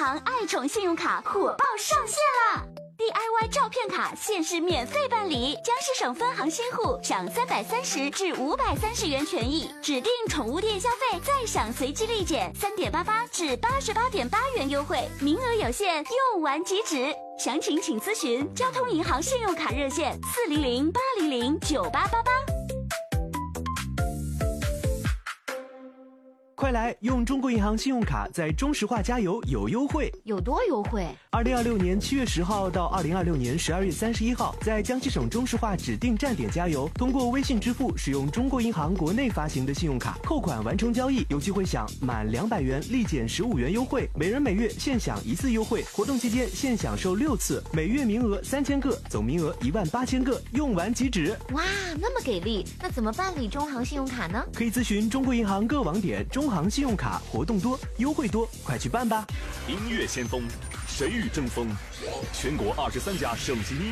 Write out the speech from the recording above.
行爱宠信用卡火爆上线啦！DIY 照片卡限时免费办理，江西省分行新户享330至530元权益，指定宠物店消费再享随机立减3.88至88.8元优惠，名额有限，用完即止。详情请咨询交通银行信用卡热线400-800-9888。 快来用中国银行信用卡在中石化加油有优惠， 有多优惠 ？2026年7月10号到2026年12月31号，在江西省中石化指定站点加油，通过微信支付使用中国银行国内发行的信用卡扣款完成交易，有机会享满200元立减15元优惠，每人每月限享1次优惠，活动期间限享受6次，每月名额3000个，总名额18000个，用完即止。 哇，那么给力！那怎么办理中行信用卡呢？ 可以咨询中国银行各网点，中行信用卡活动多，优惠多，快去办吧！ 音乐先锋，谁与争锋？全国23家省级音乐